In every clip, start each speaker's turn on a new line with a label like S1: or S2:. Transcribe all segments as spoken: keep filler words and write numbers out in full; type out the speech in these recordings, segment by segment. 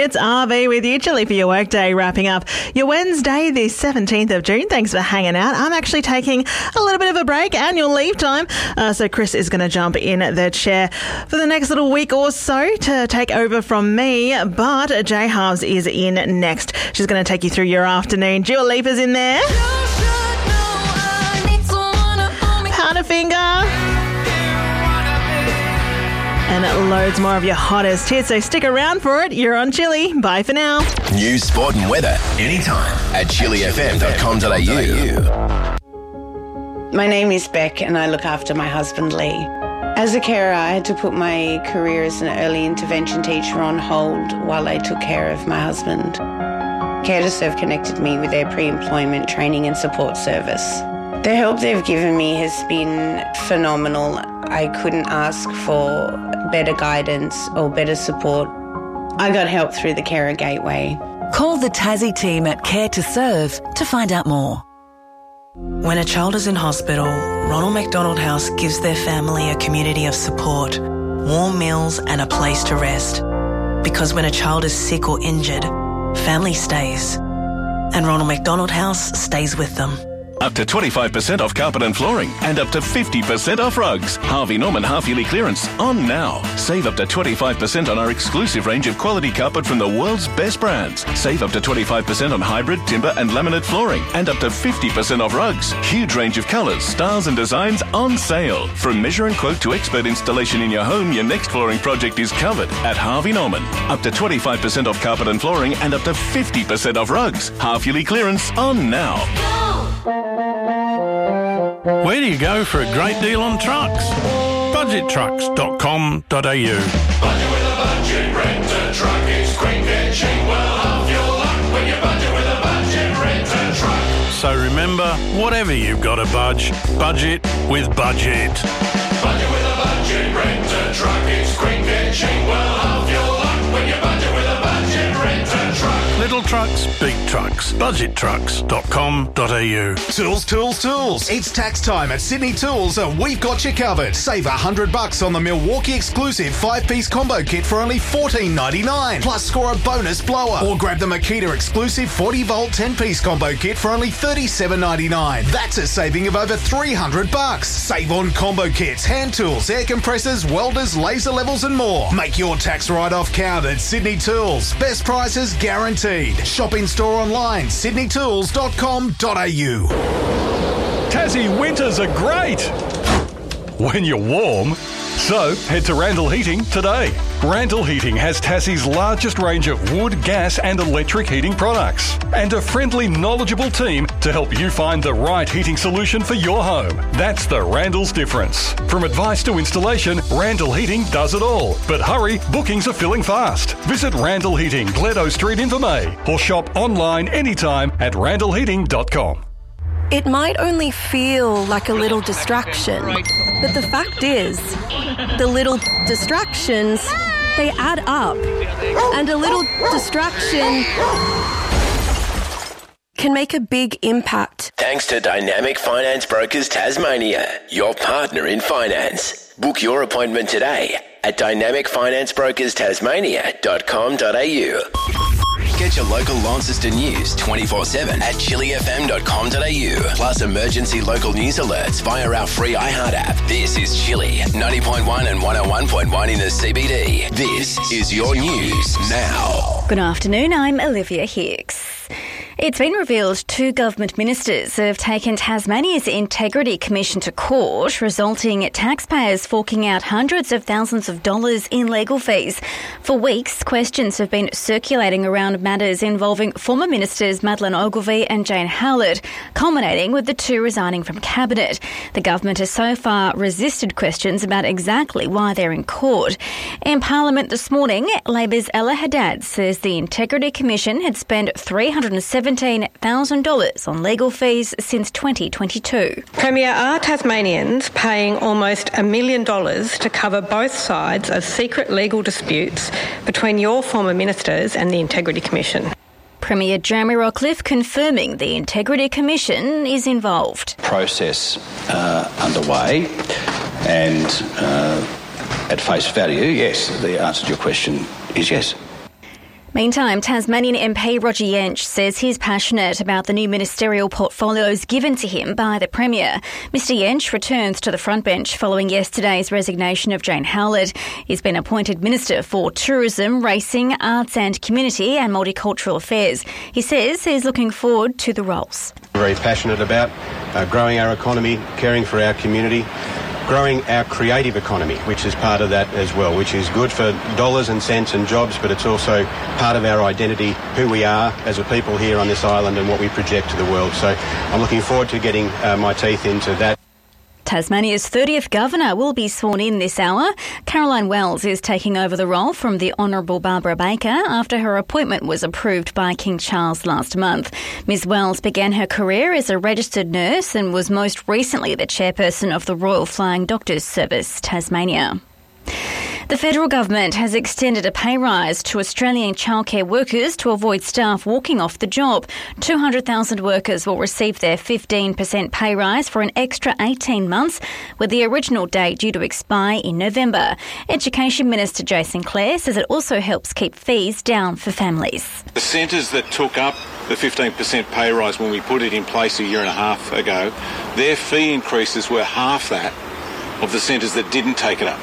S1: It's R V with you, Chilly, for your workday, wrapping up your Wednesday, the seventeenth of June. Thanks for hanging out. I'm actually taking a little bit of a break, annual leave time. Uh, so Chris is going to jump in the chair for the next little week or so to take over from me. But Jay Halves is in next. She's going to take you through your afternoon. Dua Lipa's in there. Powderfinger. And loads more of your hottest hits, so stick around for it. You're on Chilly. Bye for now.
S2: News, sport and weather anytime at chilly f m dot com dot a u.
S3: My name is Beck and I look after my husband Lee. As a carer, I had to put my career as an early intervention teacher on hold while I took care of my husband. Care to Serve connected me with their pre-employment training and support service. The help they've given me has been phenomenal. I couldn't ask for better guidance or better support. I got help through the Carer Gateway.
S4: Call the Tassie team at Care to Serve to find out more.
S5: When a child is in hospital, Ronald McDonald House gives their family a community of support, warm meals and a place to rest. Because when a child is sick or injured, family stays. And Ronald McDonald House stays with them.
S6: Up to twenty-five percent off carpet and flooring and up to fifty percent off rugs. Harvey Norman half-yearly clearance on now. Save up to twenty-five percent on our exclusive range of quality carpet from the world's best brands. Save up to twenty-five percent on hybrid, timber and laminate flooring and up to fifty percent off rugs. Huge range of colours, styles and designs on sale. From measure and quote to expert installation in your home, your next flooring project is covered at Harvey Norman. Up to twenty-five percent off carpet and flooring and up to fifty percent off rugs. Half-yearly clearance on now.
S7: Where do you go for a great deal on trucks? budget trucks dot com dot a u.
S8: Budget with a budget, rent a truck. It's quick and cheap. Well, half your luck when you budget with a budget, rent a truck.
S7: So remember, whatever you've got to budge, budget with Budget.
S8: Budget with a budget, rent a truck. It's quick and cheap. Well, half your luck when you budget with a budget, rent a truck.
S7: Little trucks, big trucks. budget trucks dot com dot a u.
S9: Tools, tools, tools. It's tax time at Sydney Tools and we've got you covered. Save a hundred bucks on the Milwaukee exclusive five-piece combo kit for only fourteen ninety-nine. Plus score a bonus blower. Or grab the Makita exclusive forty volt ten-piece combo kit for only thirty-seven ninety-nine. That's a saving of over three hundred bucks. Save on combo kits, hand tools, air compressors, welders, laser levels and more. Make your tax write-off count at Sydney Tools. Best prices guaranteed. Shop in store online, sydney tools dot com dot a u.
S10: Tassie winters are great when you're warm. So head to Randall Heating today. Randall Heating has Tassie's largest range of wood, gas and electric heating products and a friendly, knowledgeable team to help you find the right heating solution for your home. That's the Randall's difference. From advice to installation, Randall Heating does it all. But hurry, bookings are filling fast. Visit Randall Heating, Gledo Street in Vermey, or shop online anytime at randall heating dot com.
S11: It might only feel like a little distraction, but the fact is, the little distractions, they add up. And a little distraction can make a big impact.
S2: Thanks to Dynamic Finance Brokers Tasmania, your partner in finance. Book your appointment today at dynamic finance brokers tasmania dot com dot a u. Get your local Launceston news twenty-four seven at chilly f m dot com dot a u. Plus emergency local news alerts via our free iHeart app. This is Chilly, ninety point one and one oh one point one in the C B D. This is your news now.
S12: Good afternoon, I'm Olivia Hicks. It's been revealed two government ministers have taken Tasmania's Integrity Commission to court, resulting in taxpayers forking out hundreds of thousands of dollars in legal fees. For weeks, questions have been circulating around matters involving former ministers Madeleine Ogilvie and Jane Howlett, culminating with the two resigning from Cabinet. The government has so far resisted questions about exactly why they're in court. In Parliament this morning, Labor's Ella Haddad says the Integrity Commission had spent three hundred seventeen thousand dollars on legal fees since twenty twenty-two.
S13: Premier, are Tasmanians paying almost a million dollars to cover both sides of secret legal disputes between your former ministers and the Integrity Commission?
S12: Premier Jeremy Rockliff confirming the Integrity Commission is involved.
S14: Process uh, underway and uh, at face value, yes, the answer to your question is yes.
S12: Meantime, Tasmanian M P Roger Jensch says he's passionate about the new ministerial portfolios given to him by the Premier. Mister Jensch returns to the front bench following yesterday's resignation of Jane Howlett. He's been appointed Minister for Tourism, Racing, Arts and Community and Multicultural Affairs. He says he's looking forward to the roles.
S15: Very passionate about uh, growing our economy, caring for our community, growing our creative economy, which is part of that as well, which is good for dollars and cents and jobs, but it's also part of our identity, who we are as a people here on this island and what we project to the world. So I'm looking forward to getting uh, my teeth into that.
S12: Tasmania's thirtieth Governor will be sworn in this hour. Caroline Wells is taking over the role from the Honourable Barbara Baker after her appointment was approved by King Charles last month. Miz Wells began her career as a registered nurse and was most recently the chairperson of the Royal Flying Doctors Service, Tasmania. The federal government has extended a pay rise to Australian childcare workers to avoid staff walking off the job. two hundred thousand workers will receive their fifteen percent pay rise for an extra eighteen months, with the original date due to expire in November. Education Minister Jason Clare says it also helps keep fees down for families.
S16: The centres that took up the fifteen percent pay rise when we put it in place a year and a half ago, their fee increases were half that of the centres that didn't take it up.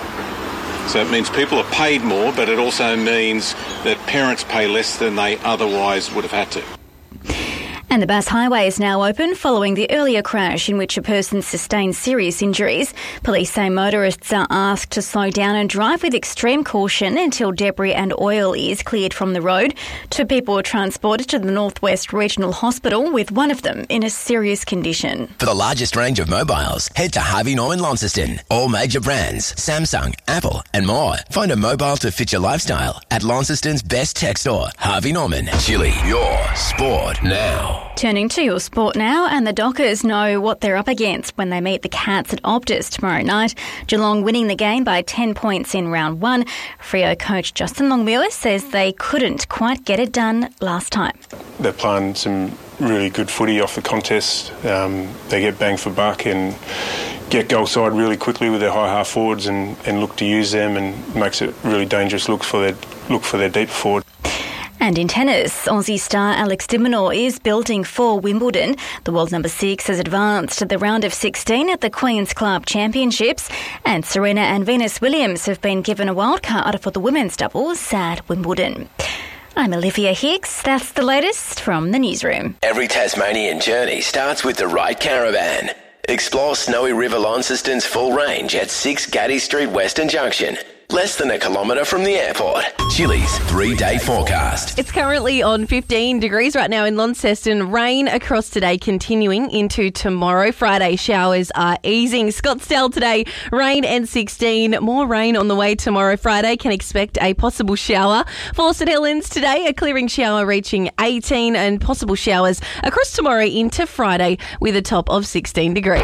S16: So it means people are paid more, but it also means that parents pay less than they otherwise would have had to.
S12: And the Bass Highway is now open following the earlier crash in which a person sustained serious injuries. Police say motorists are asked to slow down and drive with extreme caution until debris and oil is cleared from the road. Two people were transported to the Northwest Regional Hospital, with one of them in a serious condition.
S2: For the largest range of mobiles, head to Harvey Norman Launceston. All major brands, Samsung, Apple and more. Find a mobile to fit your lifestyle at Launceston's best tech store, Harvey Norman. Chili, your sport now.
S12: Turning to your sport now, and the Dockers know what they're up against when they meet the Cats at Optus tomorrow night. Geelong winning the game by ten points in round one. Freo coach Justin Longmuir says they couldn't quite get it done last time.
S17: They're playing some really good footy off the contest. Um, they get bang for buck and get goal side really quickly with their high half forwards and, and look to use them, and makes it really dangerous look for their look for their deep forward.
S12: And in tennis, Aussie star Alex de Minaur is building for Wimbledon. The world number six has advanced to the round of sixteen at the Queen's Club Championships, and Serena and Venus Williams have been given a wild card for the women's doubles at Wimbledon. I'm Olivia Hicks. That's the latest from the newsroom.
S2: Every Tasmanian journey starts with the right caravan. Explore Snowy River Launceston's full range at six Gaddy Street Western Junction. Less than a kilometre from the airport. Chili's three-day forecast.
S18: It's currently on fifteen degrees right now in Launceston. Rain across today continuing into tomorrow. Friday showers are easing. Scottsdale today, rain and sixteen. More rain on the way tomorrow. Friday can expect a possible shower. For St Helens today, a clearing shower reaching eighteen, and possible showers across tomorrow into Friday with a top of sixteen degrees.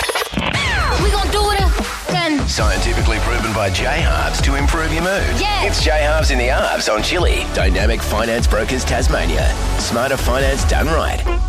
S19: We gonna do it again.
S2: Scientifically proven by J-Halves to improve your mood.
S19: Yeah.
S2: It's J-Halves in the Halves on Chili. Dynamic Finance Brokers Tasmania. Smarter finance done right.